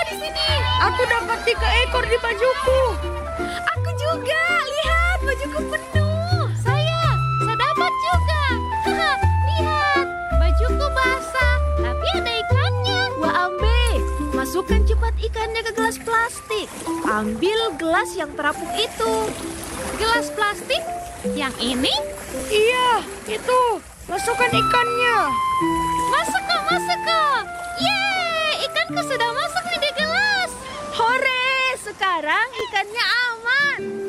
di sini. Aku dapat 3 ekor di bajuku. Aku juga. Lihat, bajuku penuh. Saya dapat juga. Haha, lihat, bajuku basah, tapi ada ikannya. Wah, Ambe, masukkan cepat ikannya ke gelas plastik. Ambil gelas yang terapung itu. Gelas plastik? Yang ini? Iya, itu. Masukkan ikannya. Masuk kok. Yeay, ikanku sudah masuk nih di gelas. Hore, sekarang ikannya aman.